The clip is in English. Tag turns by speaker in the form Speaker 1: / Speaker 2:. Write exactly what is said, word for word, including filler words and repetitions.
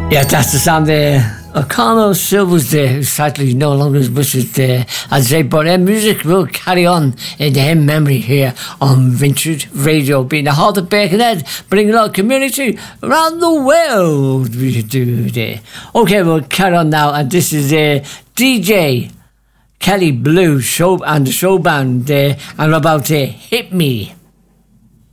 Speaker 1: Yeah, that's the sound there. O'Connell Silver's there, who sadly no longer is with us there. As I say, but uh, music will carry on in the hymn memory here on Vintage Radio, being the heart of Birkenhead, bringing our community around the world. We do there. Okay, we'll carry on now, and this is uh, D J Kelly Blue show and the show band there, and we're about to Hit Me.